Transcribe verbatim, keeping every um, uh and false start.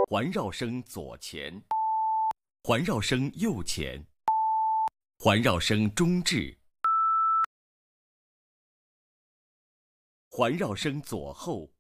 环绕声左前，环绕声右前，环绕声中置，环绕声左后。